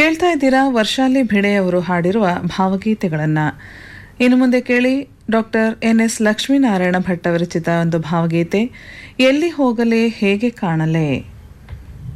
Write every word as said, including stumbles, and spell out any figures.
ಕೇಳ್ತಾ ಇದ್ದೀರಾ ವರ್ಷಾಲಿ ಭಿಡೆ ಅವರು ಹಾಡಿರುವ ಭಾವಗೀತೆಗಳನ್ನು. ಇನ್ನು ಮುಂದೆ ಕೇಳಿ doctor N S Lakshminarayana Bhat ವಿರಚಿತ ಒಂದು ಭಾವಗೀತೆ, ಎಲ್ಲಿ ಹೋಗಲೇ ಹೇಗೆ ಕಾಣಲೇ.